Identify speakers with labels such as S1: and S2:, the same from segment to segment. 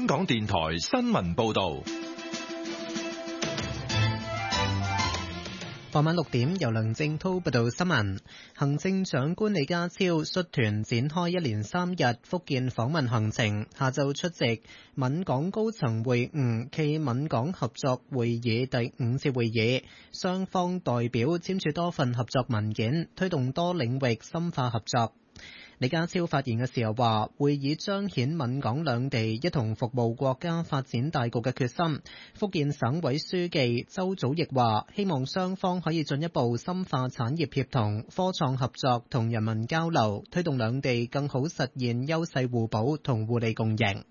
S1: 香港電台新聞報道。
S2: 傍晚6點，由梁正滔報道新聞。行政長官李家超率團展開一連3日福建訪問行程，下晝出席閩港高層會晤暨閩港合作會議第5次會議，雙方代表簽署多份合作文件，推動多領域深化合作。李家超發言嘅時候話，會議彰顯閩港兩地一同服務國家發展大局嘅決心。福建省委書記周祖義話，希望雙方可以進一步深化產業協同、科創合作同人民交流，推動兩地更好實現優勢互補同互利共贏。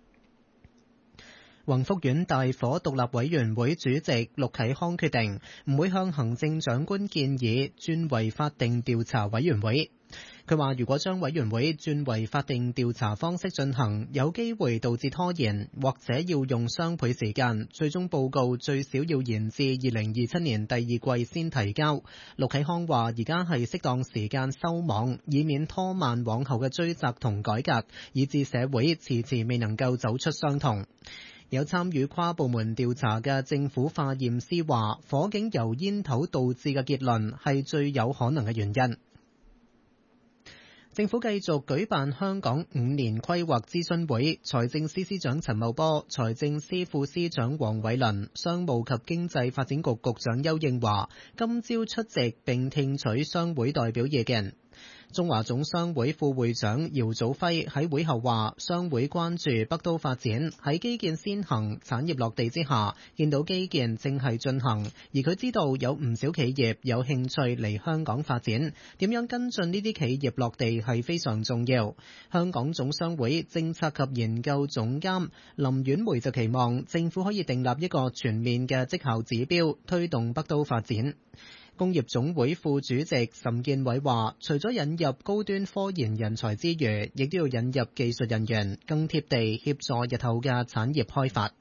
S2: 宏福苑大火獨立委員會主席陸啟康決定唔會向行政長官建議轉為法定調查委員會。佢話如果將委員會轉為法定調查方式進行，有機會導致拖延，或者要用雙倍時間，最終報告最少要延至2027年第2季先提交。陸啟康話而家係適當時間收網，以免拖慢往後嘅追責同改革，以致社會遲遲未能夠走出傷痛。有參與跨部門調查嘅政府化驗師話，火警由煙頭導致嘅結論係最有可能嘅原因。政府繼續舉辦香港5年規劃諮詢會，財政司司長陳茂波、財政司副司長黃偉綸、商務及經濟發展局局長邱應華今朝出席並聽取商會代表意見。中華總商會副會長姚祖輝喺會後話，商會關注北都發展喺基建先行、產業落地之下，見到基建正係進行，而佢知道有唔少企業有興趣嚟香港發展，點樣跟進呢啲企業落地係非常重要。香港總商會政策及研究總監林婉梅就期望政府可以訂立一個全面嘅績效指標，推動北都發展。工業總會副主席岑建偉話，除咗引入高端科研人才之餘，亦都要引入技術人員，更貼地協助日後嘅產業開發。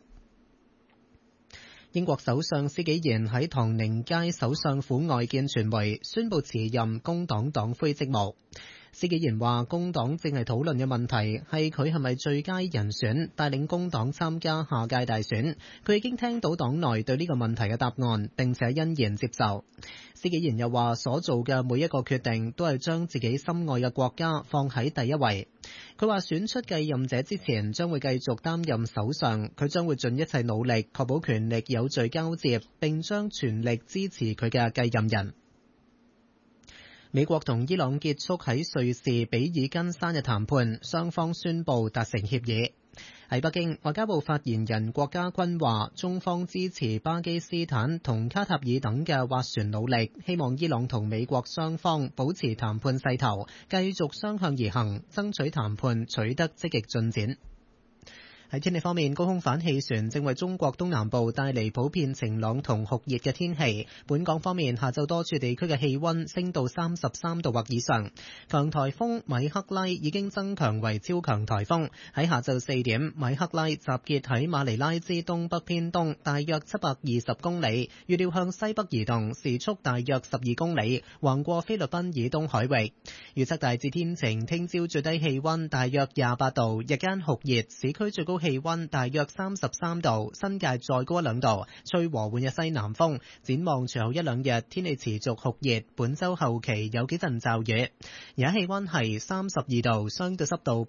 S2: 英國首相施紀賢喺唐寧街首相府外見傳媒，宣布辭任工黨黨魁職務。施紀賢話，工黨正係討論嘅問題係佢係咪最佳人選帶領工黨參加下屆大選。佢已經聽到黨內對呢個問題嘅答案，並且欣然接受。施紀賢又話，所做嘅每一個決定都係將自己心愛嘅國家放喺第一位。佢話選出繼任者之前將會繼續擔任首相，佢將會盡一切努力確保權力有序交接，並將全力支持佢嘅繼任人。美國同伊朗結束喺瑞士比爾根山嘅談判，雙方宣布達成協議。喺北京，外交部發言人郭家軍話，中方支持巴基斯坦同卡塔爾等嘅斡旋努力，希望伊朗同美國雙方保持談判勢頭，繼續雙向而行，爭取談判取得積極進展。喺天氣方面，高空反氣旋正為中國東南部帶嚟普遍晴朗同酷熱嘅天氣。本港方面，下晝多處地區嘅氣溫升到33度或以上。強颱風米克拉已經增強為超強颱風。喺下晝4點，米克拉集結喺馬尼拉之東北偏東大約720公里，預料向西北移動，時速大約12公里，橫過菲律賓以東海域。預測大致天晴，聽朝最低氣溫大約28度，日間酷熱，市區最高氣溫大約33度，新界再高1-2度，吹和緩嘅西南風。展望隨後1-2日，天氣持續酷熱，本周後期有幾陣驟雨。而家氣溫係32度，相對濕度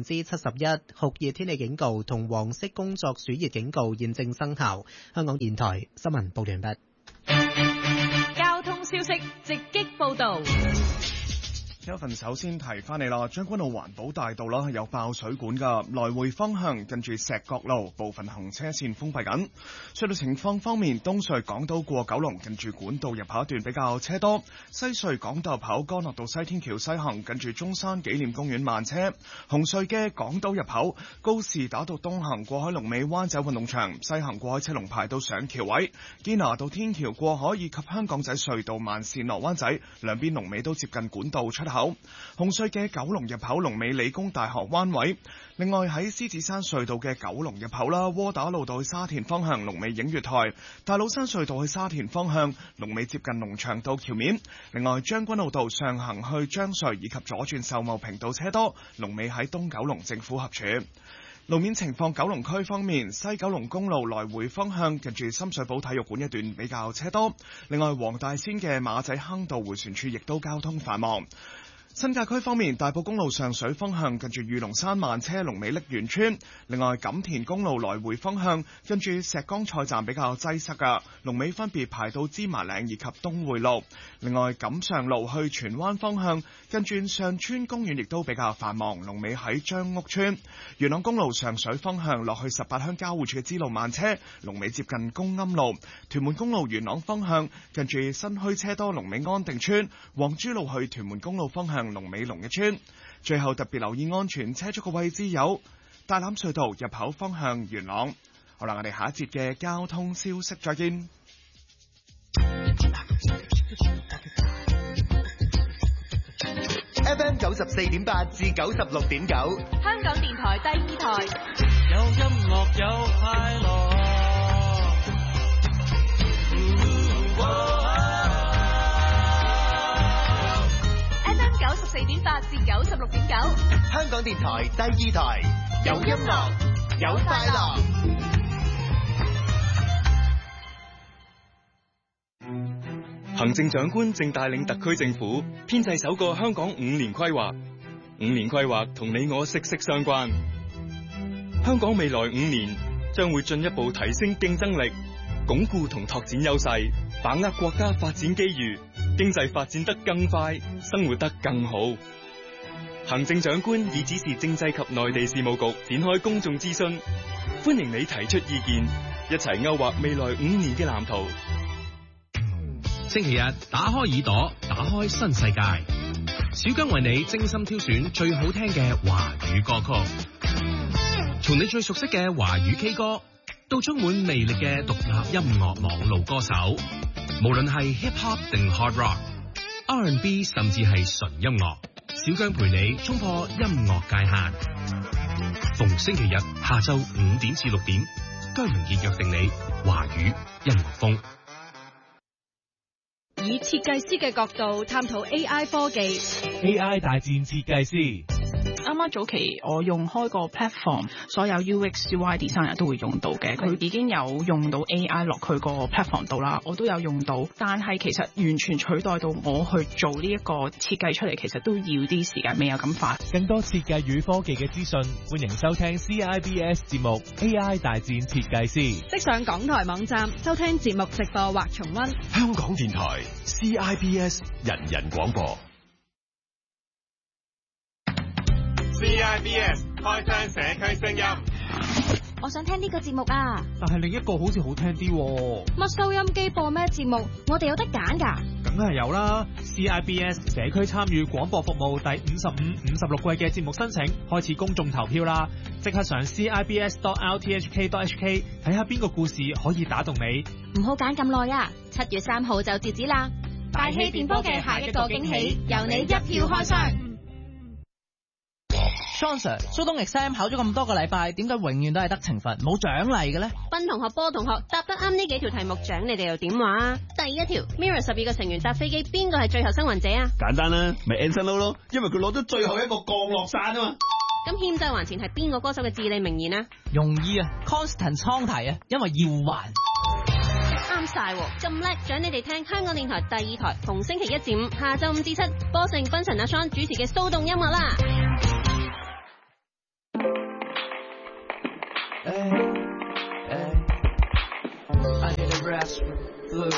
S2: 71%，酷熱天氣警告同黃色工作暑熱警告現正生效。香港電台新聞報完畢。
S3: 交通消息直擊報道。
S4: 有份首先提翻你啦，將軍澳環保大道啦有爆水管㗎，來回方向近住石角路部分行車線封閉緊。隧道情況方面，東隧港島過九龍近住管道入口一段比較車多，西隧港島入口干諾道西天橋西行近住中山紀念公園慢車。紅隧嘅港島入口告士打道東行過海龍尾灣仔運動場，西行過海車龍排到上橋位。堅拿道天橋過海以及香港仔隧道慢線落灣仔兩邊龍尾都接近管道出口。紅隧嘅九龍入口龍尾理工大學灣位。另外喺獅子山隧道嘅九龍入口啦，窩打老道去沙田方向龍尾映月台，大老山隧道去沙田方向龍尾接近龍翔道橋面。另外將軍澳道上行去將隧以及左轉秀茂坪道車多，龍尾喺東九龍政府合署。 路面情況，九龍區方面，西九龍公路來回方向近住深水埗體育館一段比較車多。另外，黃大仙嘅馬仔坑道迴旋處亦都交通繁忙。新界區方面，大埔公路上水方向近住御龍山慢車龍尾瀝源村。另外，錦田公路來回方向近住石崗菜站比較擠塞㗎，龍尾分別排到芝麻嶺以及東匯路。另外，錦上路去荃灣方向近住上村公園亦都比較繁忙，龍尾喺張屋村。元朗公路上水方向落去18鄉交匯處嘅支路慢車，龍尾接近公庵路。屯門公路元朗方向近住新墟車多，龍尾安定村。黃珠路去屯門公路方向龍尾龍一村。最後特別留意安全車速嘅位置有大欖隧道入口方向元朗。好啦，我哋下一節嘅交通消息再見。
S5: FM 94.8至96.9，
S3: 香港電台第二台。
S6: 有音樂有快樂。
S3: 94.8至96.9，
S5: 香港電台第二台，有音樂有快樂。
S7: 行政長官正帶領特區政府編製首個香港5年規劃，5年規劃同你我息息相關。香港未來5年將會進一步提升競爭力，鞏固同拓展優勢，把握國家發展機遇，經濟發展得更快，生活得更好。行政長官已指示政制及內地事務局展開公眾諮詢，歡迎你提出意見，一齊勾畫未來5年嘅藍圖。
S1: 星期日打開耳朵，打開新世界。小姜為你精心挑選最好聽嘅華語歌曲，從你最熟悉嘅華語 K 歌，到充滿魅力嘅獨立音樂網路歌手，無論係 hip hop 定 hard rock、R&B 甚至係純音樂，小姜陪你衝破音樂界限。逢星期日下晝5點至6點，姜明傑約定你華語音樂風。
S3: 以設計師嘅角度探討 AI 科技。
S8: AI 大戰設計師。
S9: 啱啱早期我用開個 platform， 所有 UX、UI designer 都會用到嘅。佢已經有用到 AI 落佢個 platform 度啦，我都有用到。但係其實完全取代到我去做呢一個設計出嚟，其實都要啲時間，未有咁快。
S8: 更多設計與科技嘅資訊，歡迎收聽 CIBS 節目 AI 大戰設計師。
S3: 即上港台網站收聽節目直播或重溫。
S1: 香港電台 CIBS 人人廣播。
S10: CIBS 開箱社區聲音。
S11: 我想聽呢個節目啊，
S8: 但係另一個好似好聽啲喎。
S11: 乜收音機播咩節目？我哋有得揀㗎。
S8: 梗係有啦。CIBS 社區參與廣播服務第55、56季嘅節目申請開始公眾投票啦！即刻上 CIBS.RTHK.HK 睇下邊個故事可以打動你。
S11: 唔好揀咁耐啊！7月3號就截止啦。大氣電波嘅下一個驚喜，由你一票開箱。
S12: Sean Sir， 蘇東 exam 考咗咁多個禮拜，點解永遠都係得懲罰冇獎勵嘅咧？
S13: 斌同學、波同學答得啱呢幾條題目，獎你哋又點話？第一條 Mirror 12個成員搭飛機，邊個係最後生還者啊？
S14: 簡單啦，咪 Anson Lo 咯，因為佢攞咗最後一個降落傘啊嘛。
S13: 咁欠債還錢係邊個歌手嘅至理名言啊？
S12: 容易啊 ，Constant 倉提啊，因為要還。
S13: 啱晒，咁叻，獎你哋聽香港電台第2台，逢星期1至5下晝5至7，波盛、斌神、阿 Sean 主持嘅騷動音樂啦。